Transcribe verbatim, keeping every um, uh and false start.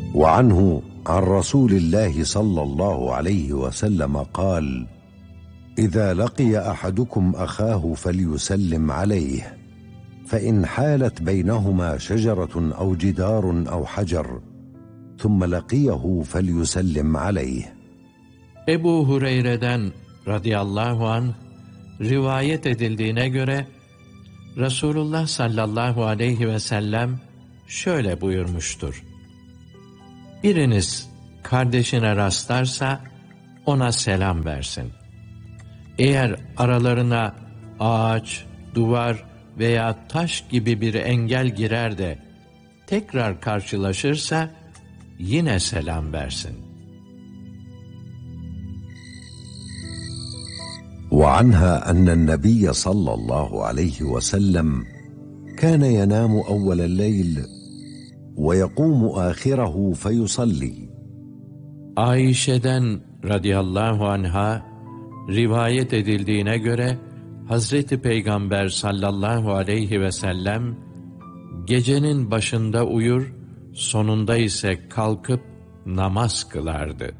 وعنه عن رسول الله صلى الله عليه وسلم قال: إذا لقي أحدكم أخاه فليسلم عليه، فإن حالت بينهما شجرة أو جدار أو حجر ثم لقيه فليسلم عليه. Ebu Hureyre'den radıyallahu anh rivayet edildiğine göre Resulullah sallallahu aleyhi ve sellem şöyle buyurmuştur: Biriniz kardeşine rastlarsa ona selam versin. Eğer aralarına ağaç, duvar veya taş gibi bir engel girer de tekrar karşılaşırsa yine selam versin. وعنها أن النبي صلى الله عليه وسلم كان ينام أول الليل ويقوم آخره فيصلي. Ayşe'den radıyallahu anha rivayet edildiğine göre Hazreti Peygamber sallallahu aleyhi ve sellem gecenin başında uyur, sonunda ise kalkıp namaz kılardı.